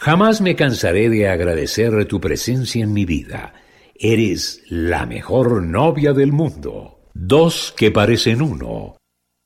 Jamás me cansaré de agradecer tu presencia en mi vida. Eres la mejor novia del mundo. Dos que parecen uno.